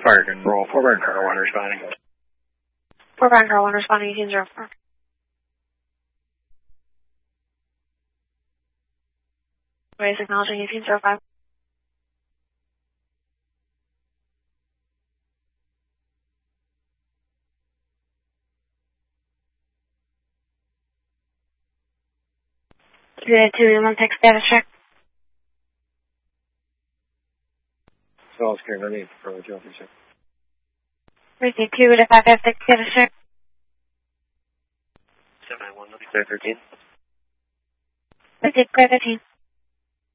Fire control, Fort Bragg Car 1 responding. Fort Bragg Car 1 responding 1804. Waves acknowledging 1805. $281, take status check. So it's clear, let me for the Joe check. Receive 2 to 556, status check. 791, let me clear 13. Receive clear 13.